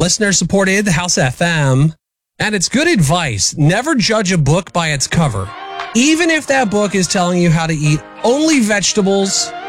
Listener supported House FM. And it's good advice. Never judge a book by its cover. Even if that book is telling you how to eat only vegetables